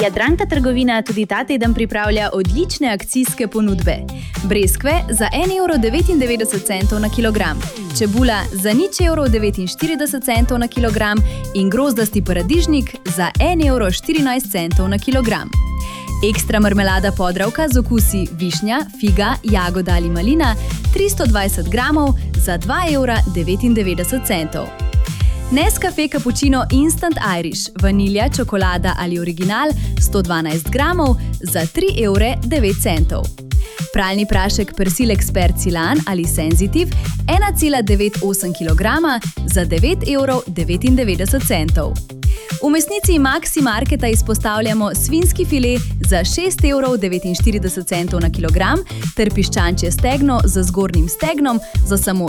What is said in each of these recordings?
Jadranka trgovina tudi ta teden pripravlja odlične akcijske ponudbe. Breskve za 1,99 € na kilogram, čebula za 0,49 € na kilogram in grozdasti paradižnik za 1,14 € na kilogram. Ekstra marmelada Podravka z okusi višnja, figa, jagoda ali malina 320 gramov za 2,99 €. Nescafé Cappuccino Instant Irish, vanilja, čokolada ali original 112 gramov za 3,09 €. Pralni prašek Persil Expert Cilan ali Sensitive 1,98 kg za 9,99 €. V mesnici Maxi Marketa izpostavljamo svinjski file za 6,49 € na kilogram ter piščančje stegno z zgornjim stegnom za samo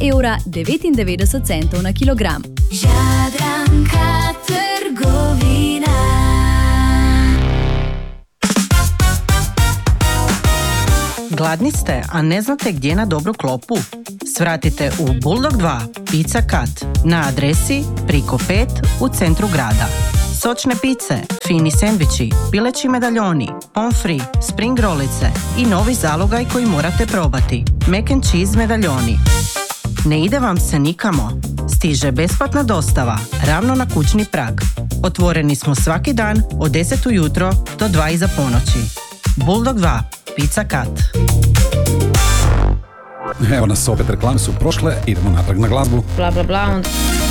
2,99 € na kilogram. Jadranka trgovina. Gladni ste, a ne znate gdje na dobru klopu? Svratite u Bulldog 2 Pizza Cut na adresi Priko 5 u centru grada. Sočne pice, fini sendviči, pileći medaljoni, pomfri, spring rolice i novi zalogaj koji morate probati. Mac and cheese medaljoni. Ne ide vam se nikamo. Stiže besplatna dostava, ravno na kućni prag. Otvoreni smo svaki dan od 10 ujutro do 2 iza ponoći. Bulldog 2 Pizza Cut. Evo nas opet, reklame su prošle, idemo natrag na glazbu. Bla bla bla.